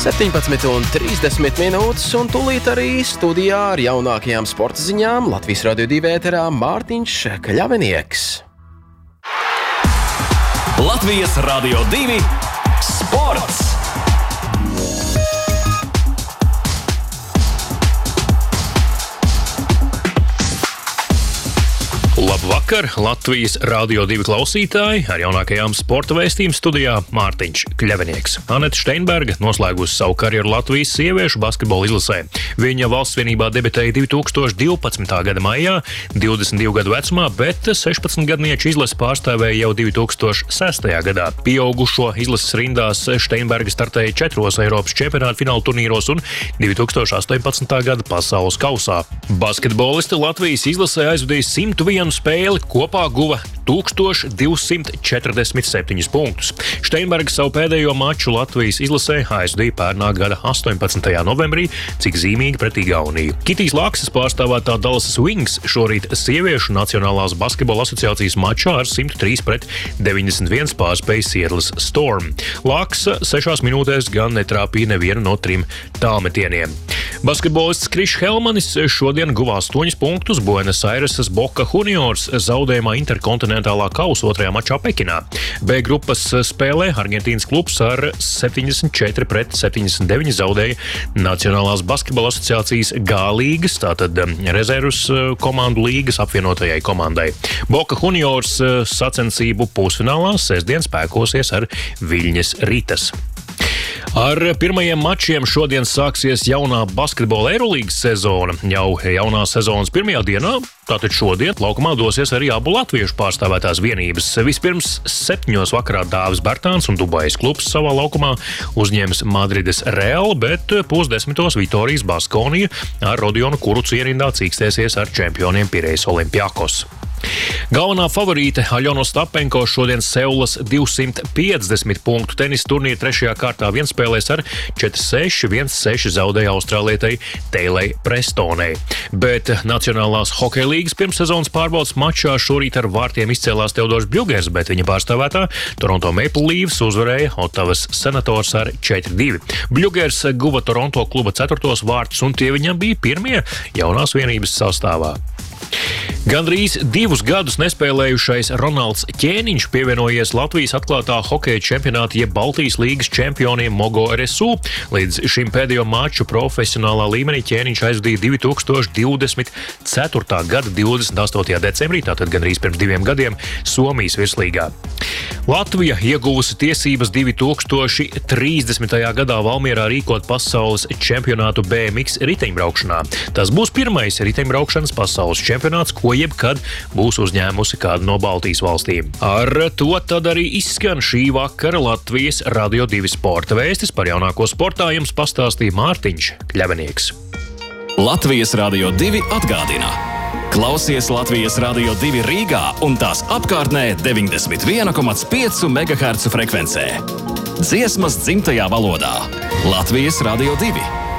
17:30 un tūlīt arī studijā ar jaunākajām sporta ziņām Latvijas Radio 2 ēterā Mārtiņš Kļavinieks. Latvijas Radio 2 sports! Labvakar, Latvijas Radio 2 klausītāji, ar jaunākajām sporta vēstījumu studijā Mārtiņš Kļavinieks. Anete Steinberga noslēgusi savu karjeru Latvijas sieviešu basketbola izlasē. Viņa valsts vienībā debitēja 2012. gada maijā, 22 gadu vecumā, bet 16-gadnieču izlasi pārstāvēja jau 2006. gadā. Pieaugušo izlases rindās Steinberga startēja 4 Eiropas čempionāta fināla turnīros un 2018. gada pasaules kausā. Basketbolisti Latvijas izlasē aizvadīja 101 spēli, kopā guva 1247 punktus. Steinberga savu pēdējo maču Latvijas izlasē aizvadīja pērnā gada 18. novembrī, cik zīmīgi pret Igauniju. Kitijs Lakses pārstāvētā Dallasas Wings šorīt sieviešu Nacionālās basketbola asociācijas mačā ar 103-91 pārspēja Seattles Storm. Laksa 6 minūtēs gan netrāpīja nevienu no 3 tālmetieniem. Basketbolists Krišs Helmanis šodien guva 8 punktus Buenos Airesas Boca Juniors zaudējumā interkontinentālā kausa 2. mačā Pekinā. B grupas spēlē Argentīnas klubs ar 74-79 zaudēja Nacionālās basketbola asociācijas G līgas, tātad rezervas komandu līgas apvienotajai komandai. Boca Juniors sacensību pusfinālā sestdien spēkosies ar Viļņas Ritas. Ar pirmajiem mačiem šodien sāksies jaunā basketbola Eirolīgas sezona. Jau jaunās sezonas pirmajā dienā, tātad šodien, laukumā dosies arī abu latviešu pārstāvētās vienības. Vispirms 7 vakarā Dāvis Bērtāns un Dubajas klubs savā laukumā uzņems Madrides Real, bet 9:30 Vitorijas Baskonija ar Rodionu Kurucu ierindā cīkstēsies ar čempioniem Pirejas Olimpiakos. Galvenā favorīte Aļona Ostapenko šodien Seulas 250 punktu tenisa turnīra 3. kārtā vienspēlēs ar 4-6, 1-6 zaudēja austrālietei Teilei Prestonei. Bet Nacionālās hokeja līgas pirmssezonas pārbaudas mačā šorīt ar vārtiem izcēlās Teodors Bļugers, bet viņa pārstāvētā Toronto Maple Leafs uzvarēja Ottavas Senators ar 4-2. Bļugers guva Toronto kluba 4. vārtus, un tie viņam bija pirmie jaunās vienības sastāvā. Gandrīz 2 gadus nespēlējušais Ronalds Ķēniņš pievienojies Latvijas atklātā hokeja čempionāta jeb Baltijas līgas čempioniem Mogo RSU. Līdz šim pēdējo maču profesionālā līmenī Ķēniņš aizvadīja 2024. gada 28. decembrī, tātad gandrīz pirms 2 gadiem, Somijas virslīgā. Latvija ieguvusi tiesības 2030. gadā Valmierā rīkot pasaules čempionātu BMX riteņbraukšanā. Tas būs pirmais riteņbraukšanas pasaules čempionāts, ko jebkad būs uzņēmusi kāda no Baltijas valstīm. Ar to tad arī izskan šī vakara Latvijas Radio 2 sporta vēstis. Par jaunāko sportā jums pastāstīja Mārtiņš Kļavinieks. Latvijas Radio 2 atgādina. Klausies Latvijas Radio 2 Rīgā un tās apkārtnē 91,5 MHz frekvencē. Dziesmas dzimtajā valodā. Latvijas Radio 2.